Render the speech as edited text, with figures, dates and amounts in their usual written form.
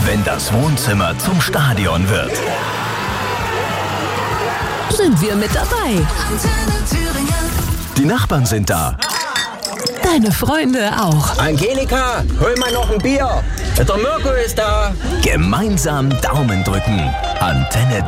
wenn das Wohnzimmer zum Stadion wird. Sind wir mit dabei? Die Nachbarn sind da. Deine Freunde auch. Angelika, hol mal noch ein Bier. Der Mirko ist da. Gemeinsam Daumen drücken. Antenne